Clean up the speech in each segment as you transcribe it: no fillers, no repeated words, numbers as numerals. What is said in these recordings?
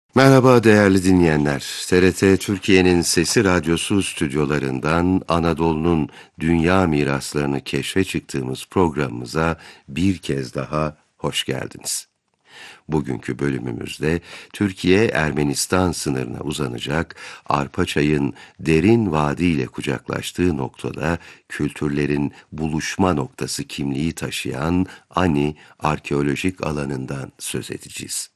Merhaba değerli dinleyenler. TRT Türkiye'nin Sesi Radyosu stüdyolarından Anadolu'nun dünya miraslarını keşfe çıktığımız programımıza bir kez daha hoş geldiniz. Bugünkü bölümümüzde Türkiye-Ermenistan sınırına uzanacak Arpaçay'ın derin vadiyle kucaklaştığı noktada kültürlerin buluşma noktası kimliği taşıyan Ani arkeolojik alanından söz edeceğiz.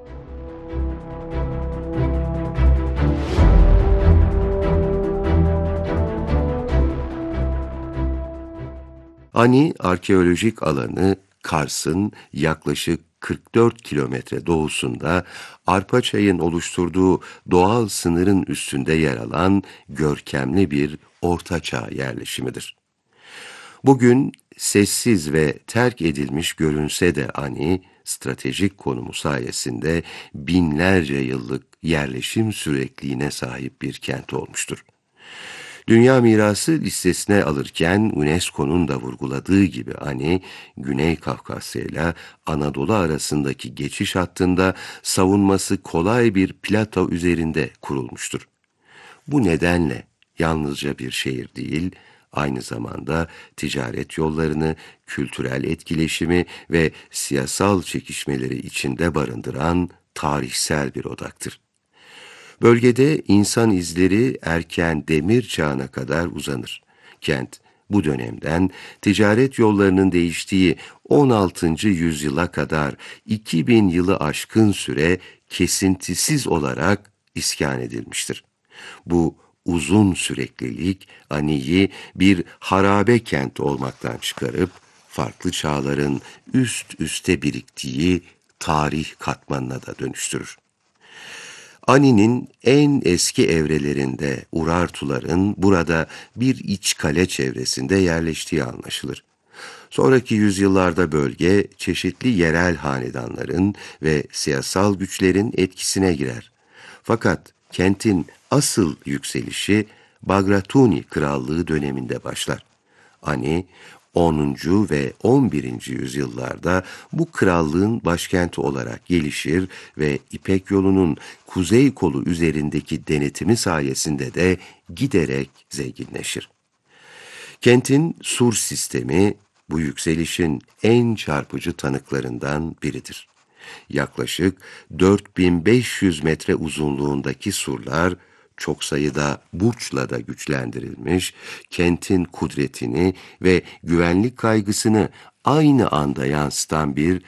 Ani arkeolojik alanı Kars'ın yaklaşık 44 kilometre doğusunda Arpaçay'ın oluşturduğu doğal sınırın üstünde yer alan görkemli bir ortaçağ yerleşimidir. Bugün sessiz ve terk edilmiş görünse de Ani, stratejik konumu sayesinde binlerce yıllık yerleşim sürekliliğine sahip bir kent olmuştur. Dünya Mirası listesine alırken UNESCO'nun da vurguladığı gibi Ani, Güney Kafkasya ile Anadolu arasındaki geçiş hattında savunması kolay bir plato üzerinde kurulmuştur. Bu nedenle yalnızca bir şehir değil, aynı zamanda ticaret yollarını, kültürel etkileşimi ve siyasal çekişmeleri içinde barındıran tarihsel bir odaktır. Bölgede insan izleri erken demir çağına kadar uzanır. Kent bu dönemden ticaret yollarının değiştiği 16. yüzyıla kadar 2000 yılı aşkın süre kesintisiz olarak iskan edilmiştir. Bu uzun süreklilik Ani'yi bir harabe kent olmaktan çıkarıp farklı çağların üst üste biriktiği tarih katmanına da dönüştürür. Ani'nin en eski evrelerinde Urartuların burada bir iç kale çevresinde yerleştiği anlaşılır. Sonraki yüzyıllarda bölge çeşitli yerel hanedanların ve siyasal güçlerin etkisine girer. Fakat kentin asıl yükselişi Bagratuni Krallığı döneminde başlar. Ani, 10. ve 11. yüzyıllarda bu krallığın başkenti olarak gelişir ve İpek yolunun kuzey kolu üzerindeki denetimi sayesinde de giderek zenginleşir. Kentin sur sistemi bu yükselişin en çarpıcı tanıklarından biridir. Yaklaşık 4500 metre uzunluğundaki surlar çok sayıda burçla da güçlendirilmiş, kentin kudretini ve güvenlik kaygısını aynı anda yansıtan bir